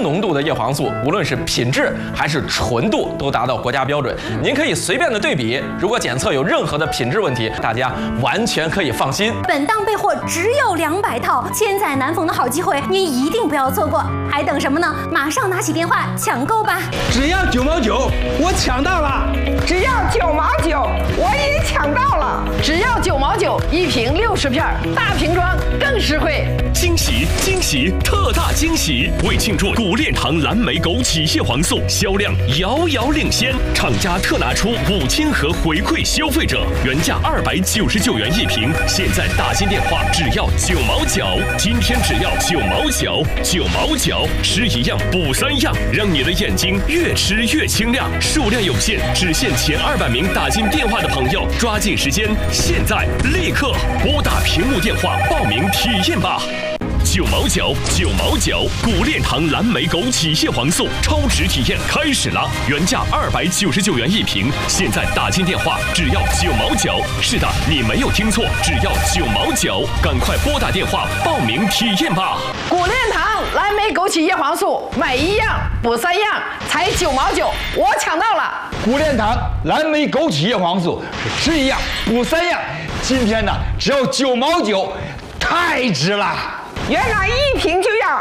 浓度的叶黄素，无论是品质还是纯度都达到国家标准。您可以随便的对比，如果检测有任何的品质问题，大家完全可以放心。 本档备货只有200套，千载难逢的好机会，您一定不要错过。还等什么呢？马上拿起电话抢购吧！ 只要9毛9，我抢到了！ 只要9毛9，我已抢到了！ 只要9毛9，一瓶60片，大瓶装更实惠。 惊喜惊喜，特大惊喜！为庆祝古炼堂蓝莓枸杞叶黄素销量遥遥领先，厂家特拿出5000盒回馈消费者，原价299元一瓶，现在打进电话只要9毛9，今天只要9毛9，9毛9，吃一样补3样，让你的眼睛越吃越清亮。数量有限，只限前200名打进电话的朋友，抓紧时间，现在立刻拨打屏幕电话报名体验吧。9毛9，9毛9，古炼堂蓝莓枸杞叶黄素超值体验开始了，原价299元一瓶，现在打进电话只要9毛9。是的，你没有听错，只要9毛9，赶快拨打电话报名体验吧。 古炼堂蓝莓枸杞叶黄素，买1样补3样，才9毛9，我抢到了。 古炼堂蓝莓枸杞叶黄素是吃1样补3样，今天呢只要9毛9，太值了！ 原来一瓶就要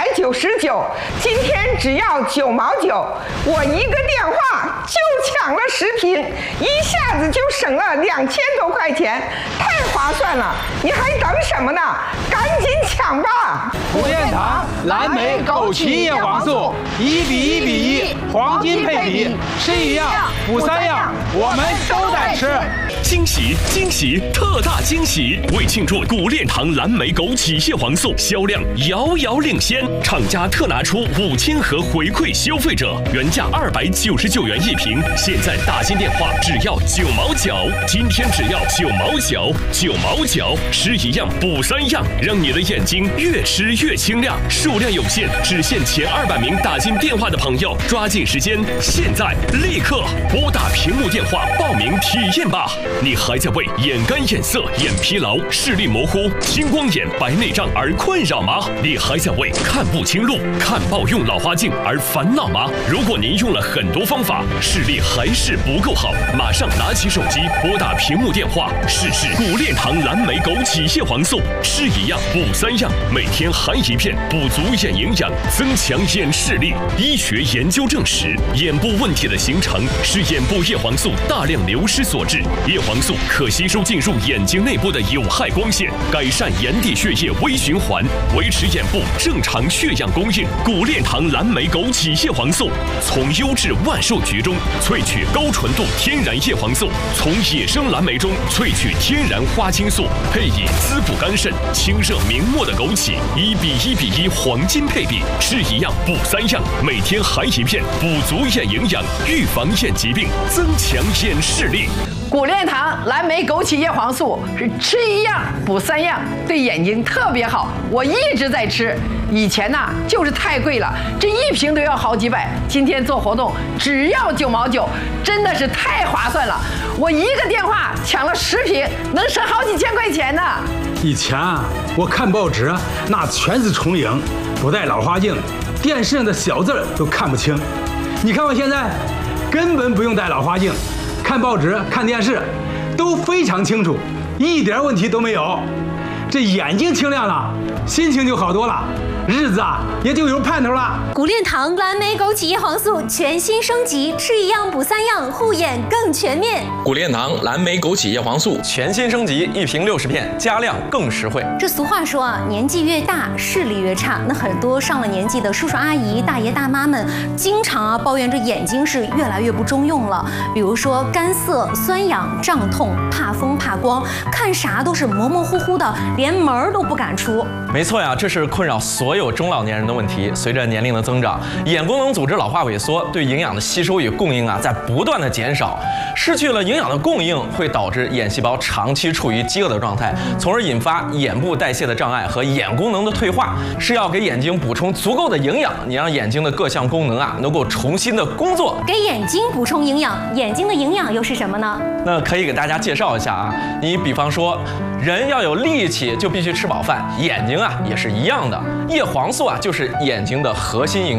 299，今天只要9毛9，我一个电话就抢了10瓶，一下子就省了2000多块钱，太划算了！你还等什么呢？赶紧抢吧！ 古炼堂蓝莓枸杞叶黄素1比1比1，黄金配比，吃1样补3样，我们都在吃。 惊喜惊喜，特大惊喜！为庆祝古炼堂蓝莓枸杞叶黄素销量遥遥领先，厂家特拿出5000盒回馈消费者，原价299元一瓶，现在打进电话只要9毛9，今天只要9毛9，9毛9，吃1样补3样，让你的眼睛越吃越清亮。数量有限，只限前200名打进电话的朋友，抓紧时间，现在立刻拨打屏幕电话报名体验吧。你还在为眼干眼涩、眼疲劳、视力模糊、青光眼、白内障而困扰吗？你还在为看不清路、看报用老花镜而烦恼吗？如果您用了很多方法，视力还是不够好，马上拿起手机拨打屏幕电话，试试古炼堂蓝莓枸杞叶黄素，吃1样补3样，每天含1片，补足眼营养，增强眼视力。医学研究证实，眼部问题的形成是眼部叶黄素大量流失所致。叶黄素可吸收进入眼睛内部的有害光线，改善眼底血液微循环，维持眼部正常血氧供应。古炼堂蓝莓枸杞叶黄素从优质万寿菊中萃取高纯度天然叶黄素，从野生蓝莓中萃取天然花青素，配以滋补肝肾、清热明目的枸杞，1比1比1黄金配比，吃1样补3样，每天含1片，补足眼营养，预防眼疾病，增强眼视力。 古炼堂蓝莓枸杞叶黄素是吃1样补3样，对眼睛特别好，我一直在吃。以前呢就是太贵了，这1瓶都要好几百，今天做活动只要9毛9，真的是太划算了。我一个电话抢了10瓶，能省好几千块钱呢。 以前啊，我看报纸那全是重影，不戴老花镜，电视上的小字都看不清。你看我现在，根本不用戴老花镜，看报纸、看电视都非常清楚，一点问题都没有。这眼睛清亮了，心情就好多了，日子啊也就有盼头了。 古炼堂蓝莓枸杞叶黄素全新升级，吃1样补3样，护眼更全面。 古炼堂蓝莓枸杞叶黄素全新升级，1瓶60片，加量更实惠。 这俗话说啊，年纪越大视力越差。那很多上了年纪的叔叔阿姨、大爷大妈们，经常抱怨这眼睛是越来越不中用了。比如说干涩、酸痒、胀痛、怕风怕光，看啥都是模模糊糊的，连门儿都不敢出。 没错呀，这是困扰所有中老年人的问题。随着年龄的增长，眼功能组织老化萎缩，对营养的吸收与供应啊在不断的减少。失去了营养的供应，会导致眼细胞长期处于饥饿的状态，从而引发眼部代谢的障碍和眼功能的退化。是要给眼睛补充足够的营养，你让眼睛的各项功能啊能够重新的工作。 给眼睛补充营养，眼睛的营养又是什么呢？ 那可以给大家介绍一下啊，你比方说，人要有力气就必须吃饱饭，眼睛啊也是一样的。叶黄素啊就是眼睛的核心营养。